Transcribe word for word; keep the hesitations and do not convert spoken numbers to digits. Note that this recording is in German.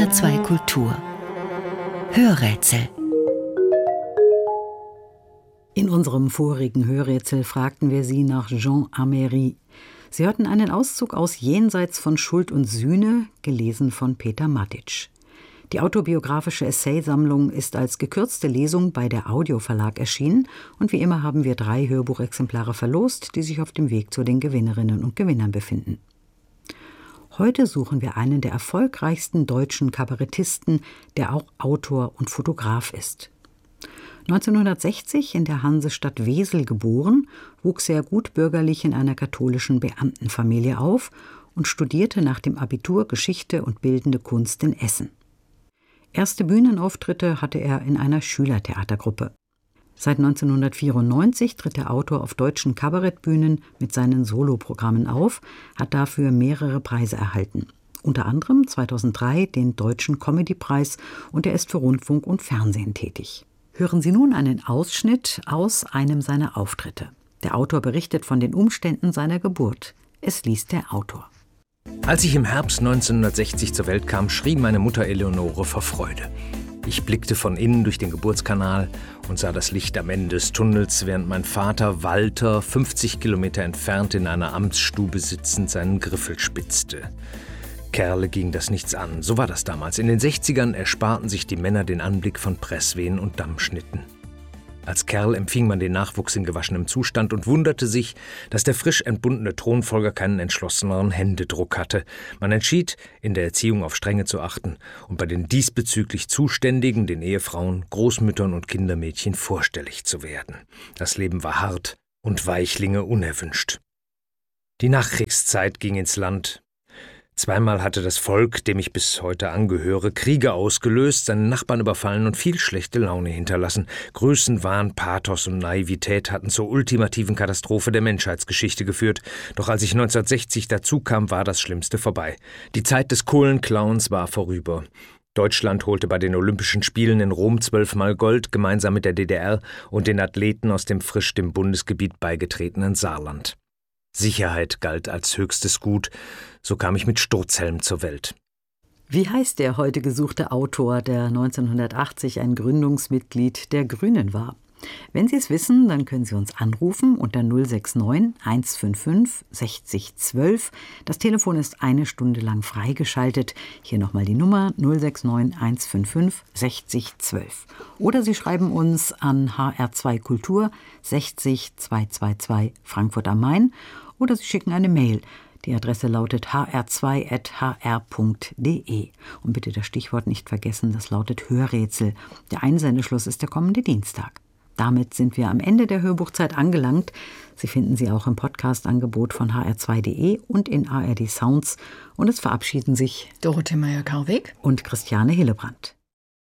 R zwei Kultur Hörrätsel. In unserem vorigen Hörrätsel fragten wir Sie nach Jean Améry. Sie hörten einen Auszug aus Jenseits von Schuld und Sühne, gelesen von Peter Matic. Die autobiografische Essaysammlung ist als gekürzte Lesung bei der Audio Verlag erschienen und wie immer haben wir drei Hörbuchexemplare verlost, die sich auf dem Weg zu den Gewinnerinnen und Gewinnern befinden. Heute suchen wir einen der erfolgreichsten deutschen Kabarettisten, der auch Autor und Fotograf ist. neunzehnhundertsechzig in der Hansestadt Wesel geboren, wuchs er gutbürgerlich in einer katholischen Beamtenfamilie auf und studierte nach dem Abitur Geschichte und Bildende Kunst in Essen. Erste Bühnenauftritte hatte er in einer Schülertheatergruppe. Seit neunzehnhundertvierundneunzig tritt der Autor auf deutschen Kabarettbühnen mit seinen Soloprogrammen auf, hat dafür mehrere Preise erhalten. Unter anderem zweitausenddrei den Deutschen Comedypreis und er ist für Rundfunk und Fernsehen tätig. Hören Sie nun einen Ausschnitt aus einem seiner Auftritte. Der Autor berichtet von den Umständen seiner Geburt. Es liest der Autor. Als ich im Herbst neunzehnhundertsechzig zur Welt kam, schrie meine Mutter Eleonore vor Freude. Ich blickte von innen durch den Geburtskanal und sah das Licht am Ende des Tunnels, während mein Vater Walter, fünfzig Kilometer entfernt in einer Amtsstube sitzend, seinen Griffel spitzte. Kerle ging das nichts an, so war das damals. In den sechzigern ersparten sich die Männer den Anblick von Presswehen und Dammschnitten. Als Kerl empfing man den Nachwuchs in gewaschenem Zustand und wunderte sich, dass der frisch entbundene Thronfolger keinen entschlosseneren Händedruck hatte. Man entschied, in der Erziehung auf Strenge zu achten und bei den diesbezüglich Zuständigen, den Ehefrauen, Großmüttern und Kindermädchen vorstellig zu werden. Das Leben war hart und Weichlinge unerwünscht. Die Nachkriegszeit ging ins Land. Zweimal hatte das Volk, dem ich bis heute angehöre, Kriege ausgelöst, seine Nachbarn überfallen und viel schlechte Laune hinterlassen. Größenwahn, Pathos und Naivität hatten zur ultimativen Katastrophe der Menschheitsgeschichte geführt. Doch als ich neunzehnhundertsechzig dazukam, war das Schlimmste vorbei. Die Zeit des Kohlenclowns war vorüber. Deutschland holte bei den Olympischen Spielen in Rom zwölfmal Gold, gemeinsam mit der D D R und den Athleten aus dem frisch dem Bundesgebiet beigetretenen Saarland. Sicherheit galt als höchstes Gut, so kam ich mit Sturzhelm zur Welt. Wie heißt der heute gesuchte Autor, der neunzehnhundertachtzig ein Gründungsmitglied der Grünen war? Wenn Sie es wissen, dann können Sie uns anrufen unter null sechs neun eins fünf fünf sechzig zwölf. Das Telefon ist eine Stunde lang freigeschaltet. Hier nochmal die Nummer null sechs neun eins fünf fünf sechzig zwölf. Oder Sie schreiben uns an H R zwei Kultur sechzig zweihundertzweiundzwanzig Frankfurt am Main oder Sie schicken eine Mail. Die Adresse lautet h r zwei at h r punkt d e. Und bitte das Stichwort nicht vergessen, das lautet Hörrätsel. Der Einsendeschluss ist der kommende Dienstag. Damit sind wir am Ende der Hörbuchzeit angelangt. Sie finden sie auch im Podcast-Angebot von h r zwei punkt d e und in A R D Sounds. Und es verabschieden sich Dorothee Meyer-Karweg und Christiane Hillebrand.